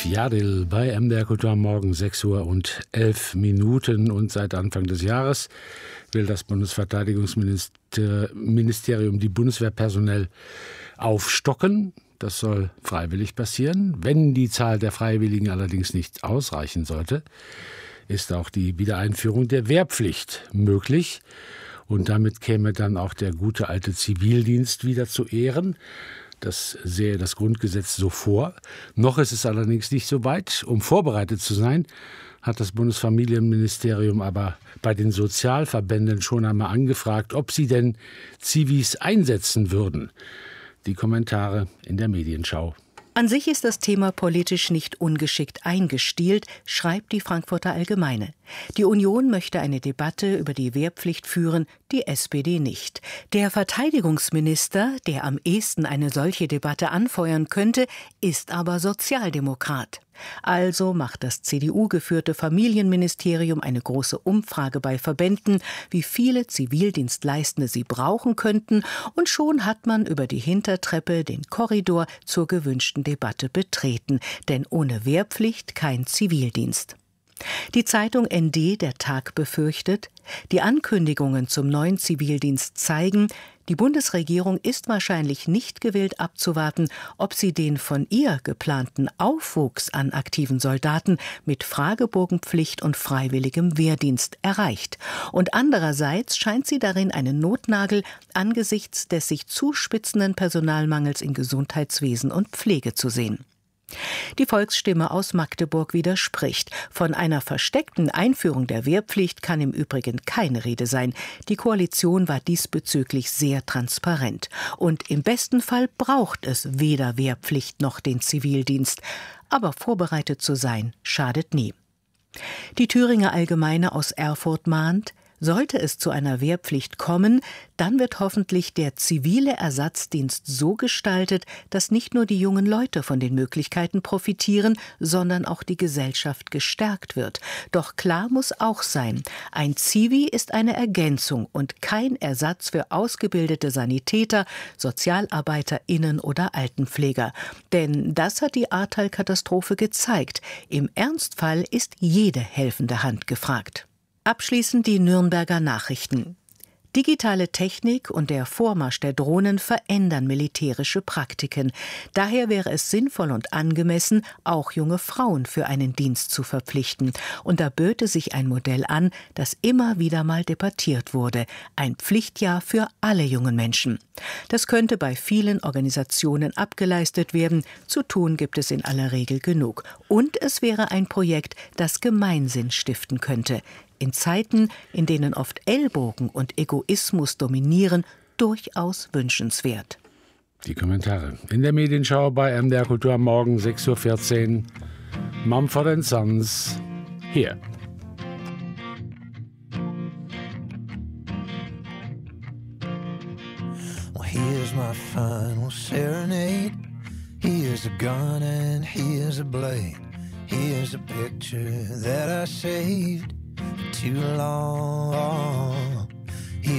Jadil bei MDR Kultur am Morgen 6:11 Uhr und seit Anfang des Jahres will das Bundesverteidigungsministerium die Bundeswehr personell aufstocken. Das soll freiwillig passieren. Wenn die Zahl der Freiwilligen allerdings nicht ausreichen sollte, ist auch die Wiedereinführung der Wehrpflicht möglich. Und damit käme dann auch der gute alte Zivildienst wieder zu Ehren. Das sähe das Grundgesetz so vor. Noch ist es allerdings nicht so weit. Um vorbereitet zu sein, hat das Bundesfamilienministerium aber bei den Sozialverbänden schon einmal angefragt, ob sie denn Zivis einsetzen würden. Die Kommentare in der Medienschau. An sich ist das Thema politisch nicht ungeschickt eingestielt, schreibt die Frankfurter Allgemeine. Die Union möchte eine Debatte über die Wehrpflicht führen, die SPD nicht. Der Verteidigungsminister, der am ehesten eine solche Debatte anfeuern könnte, ist aber Sozialdemokrat. Also macht das CDU-geführte Familienministerium eine große Umfrage bei Verbänden, wie viele Zivildienstleistende sie brauchen könnten, und schon hat man über die Hintertreppe den Korridor zur gewünschten Debatte betreten, denn ohne Wehrpflicht kein Zivildienst. Die Zeitung ND, der Tag, befürchtet, die Ankündigungen zum neuen Zivildienst zeigen, die Bundesregierung ist wahrscheinlich nicht gewillt abzuwarten, ob sie den von ihr geplanten Aufwuchs an aktiven Soldaten mit Fragebogenpflicht und freiwilligem Wehrdienst erreicht. Und andererseits scheint sie darin einen Notnagel angesichts des sich zuspitzenden Personalmangels in Gesundheitswesen und Pflege zu sehen. Die Volksstimme aus Magdeburg widerspricht. Von einer versteckten Einführung der Wehrpflicht kann im Übrigen keine Rede sein. Die Koalition war diesbezüglich sehr transparent. Und im besten Fall braucht es weder Wehrpflicht noch den Zivildienst. Aber vorbereitet zu sein, schadet nie. Die Thüringer Allgemeine aus Erfurt mahnt: Sollte es zu einer Wehrpflicht kommen, dann wird hoffentlich der zivile Ersatzdienst so gestaltet, dass nicht nur die jungen Leute von den Möglichkeiten profitieren, sondern auch die Gesellschaft gestärkt wird. Doch klar muss auch sein, ein Zivi ist eine Ergänzung und kein Ersatz für ausgebildete Sanitäter, SozialarbeiterInnen oder Altenpfleger. Denn das hat die Ahrtal-Katastrophe gezeigt. Im Ernstfall ist jede helfende Hand gefragt. Abschließend die Nürnberger Nachrichten. Digitale Technik und der Vormarsch der Drohnen verändern militärische Praktiken. Daher wäre es sinnvoll und angemessen, auch junge Frauen für einen Dienst zu verpflichten. Und da böte sich ein Modell an, das immer wieder mal debattiert wurde. Ein Pflichtjahr für alle jungen Menschen. Das könnte bei vielen Organisationen abgeleistet werden. Zu tun gibt es in aller Regel genug. Und es wäre ein Projekt, das Gemeinsinn stiften könnte. In Zeiten, in denen oft Ellbogen und Egoismus dominieren, durchaus wünschenswert. Die Kommentare in der Medienschau bei MDR Kultur am Morgen 6:14 Uhr. Mumford & Sons, hier. Well, here's my final serenade. Here's a gun and here's a blade. Here's a picture that I saved too long.